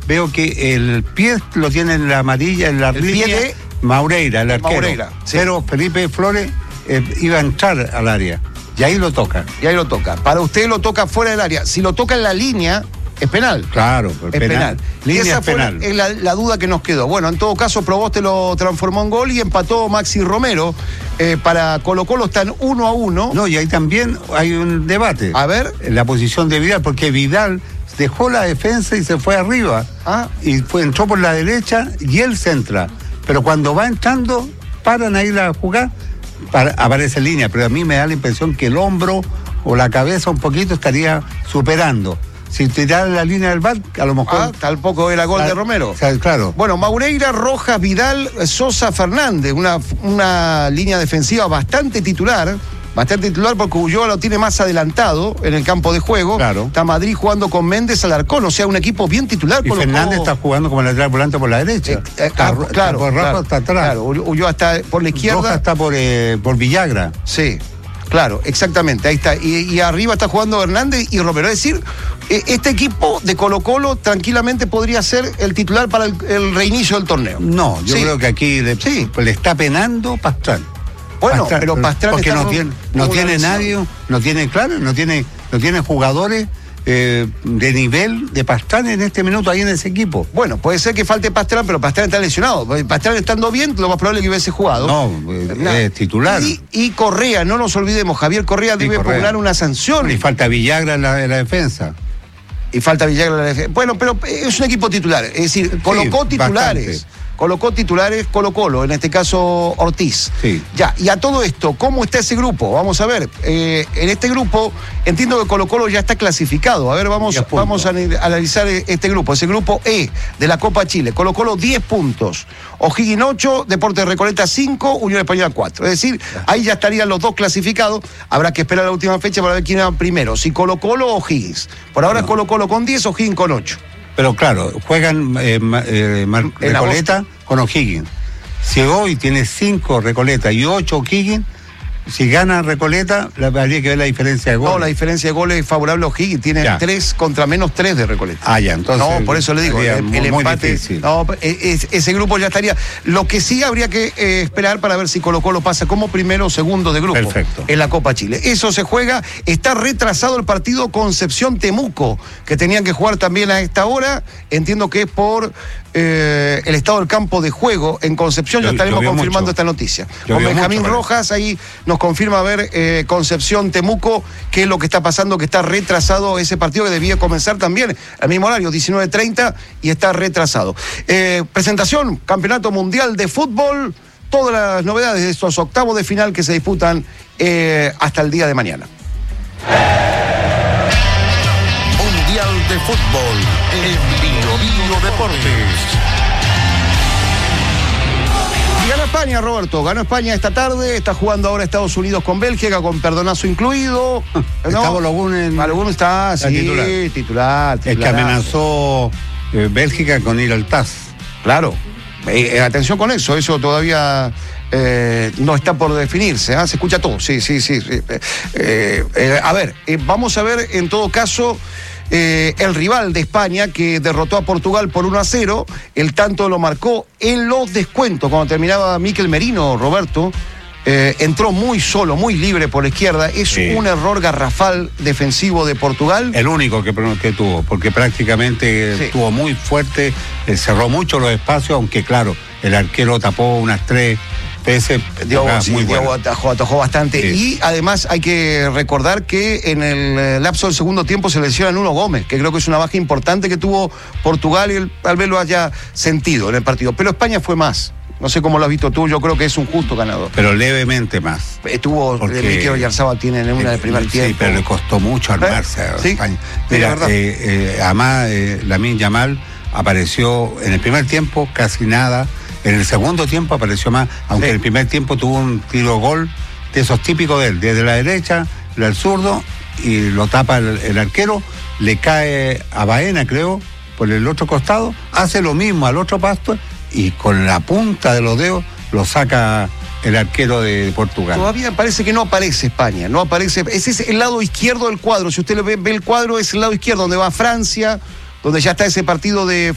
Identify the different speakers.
Speaker 1: veo que el pie lo tiene en la amarilla, en la línea
Speaker 2: pie de
Speaker 1: Maureira, el arquero.
Speaker 2: Maureira, sí.
Speaker 1: Pero Felipe Flores iba a entrar al área. Y ahí lo toca.
Speaker 2: Para usted lo toca fuera del área. Si lo toca en la línea, es penal.
Speaker 1: Claro,
Speaker 2: es penal.
Speaker 1: Línea
Speaker 2: y esa
Speaker 1: es penal.
Speaker 2: fue la duda que nos quedó. Bueno, en todo caso, Proboste lo transformó en gol y empató Maxi Romero. Para Colo-Colo están 1-1.
Speaker 1: No, y ahí también hay un debate.
Speaker 2: A ver.
Speaker 1: En la posición de Vidal, porque Vidal dejó la defensa y se fue arriba. Y entró por la derecha y él centra. Pero cuando va entrando, paran ahí la jugada, aparece en línea. Pero a mí me da la impresión que el hombro o la cabeza un poquito estaría superando. Si tirara la línea del VAR, a lo mejor...
Speaker 2: tal poco era gol de Romero.
Speaker 1: Claro.
Speaker 2: Bueno, Maureira, Rojas, Vidal, Sosa, Fernández. Una línea defensiva bastante titular porque Ulloa lo tiene más adelantado en el campo de juego.
Speaker 1: Claro.
Speaker 2: Está Madrid jugando con Méndez Alarcón, o sea, un equipo bien titular.
Speaker 1: Y Fernández está jugando como lateral volante por la derecha.
Speaker 2: Rojas
Speaker 1: está atrás.
Speaker 2: Claro, Ulloa está por la izquierda.
Speaker 1: Rojas está por Villagra.
Speaker 2: Sí. Claro, exactamente, ahí está. Y arriba está jugando Hernández y Romero. Es decir, este equipo de Colo-Colo tranquilamente podría ser el titular para el reinicio del torneo.
Speaker 1: No, yo creo que aquí le está penando Pastrana.
Speaker 2: Bueno, pero Pastrana
Speaker 1: porque no tiene nadie, no tiene jugadores de nivel de Pastrana en este minuto ahí en ese equipo.
Speaker 2: Bueno, puede ser que falte Pastrana, pero Pastrana está lesionado. Pastrana estando bien, lo más probable es que hubiese jugado.
Speaker 1: No, es titular.
Speaker 2: Y Correa, no nos olvidemos, Javier Correa debe pugnar una sanción.
Speaker 1: Y falta Villagra en la defensa.
Speaker 2: Bueno, pero es un equipo titular. Es decir, colocó titulares. Colo-Colo, en este caso Ortiz.
Speaker 1: Sí.
Speaker 2: Ya, y a todo esto, ¿cómo está ese grupo? Vamos a ver. En este grupo, entiendo que Colo-Colo ya está clasificado. A ver, vamos a analizar este grupo. Ese grupo E de la Copa Chile. Colo-Colo 10 puntos. O'Higgins 8, Deportes de Recoleta 5, Unión Española 4. Es decir, ahí ya estarían los dos clasificados. Habrá que esperar la última fecha para ver quién era primero. Si Colo-Colo o O'Higgins. Por ahora es Colo-Colo con 10, O'Higgins con 8.
Speaker 1: Pero claro, juegan Recoleta con O'Higgins. Si hoy tiene 5 Recoleta y 8 O'Higgins, si gana Recoleta, habría que ver la diferencia de goles.
Speaker 2: No, la diferencia de goles es favorable a O'Higgins. Tiene 3 contra -3 de Recoleta.
Speaker 1: Ya, entonces...
Speaker 2: No, por eso le digo, el empate...
Speaker 1: Difícil.
Speaker 2: No, ese grupo ya estaría... Lo que sí habría que esperar para ver si Colo-Colo pasa como primero o segundo de grupo.
Speaker 1: Perfecto.
Speaker 2: En la Copa Chile. Eso se juega. Está retrasado el partido Concepción-Temuco, que tenían que jugar también a esta hora. Entiendo que es por... el estado del campo de juego en Concepción. Ya estaremos confirmando esta noticia. Con Benjamín Rojas, ahí nos confirma Concepción Temuco, qué es lo que está pasando, que está retrasado ese partido que debía comenzar también al mismo horario, 19:30, y está retrasado. Presentación, Campeonato Mundial de Fútbol, todas las novedades de estos octavos de final que se disputan hasta el día de mañana.
Speaker 3: Mundial de Fútbol en Bio Deportes.
Speaker 2: Y ganó España, Roberto. Ganó España esta tarde. Está jugando ahora Estados Unidos con Bélgica, con perdonazo incluido.
Speaker 1: Está Balogun
Speaker 2: está titular.
Speaker 1: Es que amenazó Bélgica con ir al TAS.
Speaker 2: Claro. Atención con eso todavía no está por definirse. Se escucha todo. Sí. A ver, vamos a ver en todo caso... el rival de España que derrotó a Portugal por 1-0, el tanto lo marcó en los descuentos cuando terminaba Mikel Merino, Roberto. Entró muy solo, muy libre por la izquierda. Es un error garrafal defensivo de Portugal.
Speaker 1: El único que tuvo, porque prácticamente estuvo muy fuerte, cerró mucho los espacios, aunque claro, el arquero tapó unas 3 veces.
Speaker 2: Diego atajó bastante. Y además hay que recordar que en el lapso del segundo tiempo se lesiona Nuno Gómez, que creo que es una baja importante que tuvo Portugal y tal vez lo haya sentido en el partido. Pero España fue más. No sé cómo lo has visto tú, yo creo que es un justo ganador.
Speaker 1: Pero levemente más.
Speaker 2: Estuvo Mikel Oyarzabal tiene en una del primer tiempo.
Speaker 1: Sí, pero le costó mucho armarse a España. Mira, además Lamine Yamal apareció en el primer tiempo casi nada. En el segundo tiempo apareció más, aunque en el primer tiempo tuvo un tiro gol de esos típicos de él, desde la derecha, el zurdo, y lo tapa el arquero, le cae a Baena, creo, por el otro costado, hace lo mismo al otro pasto, y con la punta de los dedos lo saca el arquero de Portugal.
Speaker 2: Todavía parece que no aparece España, no aparece, ese es el lado izquierdo del cuadro, si usted ve el cuadro es el lado izquierdo, donde va Francia, donde ya está ese partido de